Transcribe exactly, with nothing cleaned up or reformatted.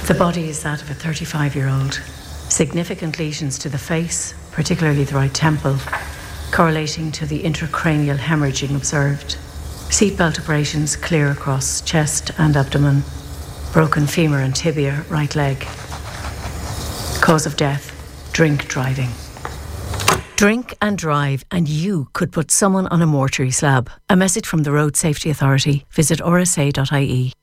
The body is that of a thirty-five-year-old. Significant lesions to the face, particularly the right temple, correlating to the intracranial hemorrhaging observed. Seatbelt abrasions clear across chest and abdomen. Broken femur and tibia, right leg. Cause of death, drink driving. Drink and drive and you could put someone on a mortuary slab. A message from the Road Safety Authority. Visit r s a dot i e.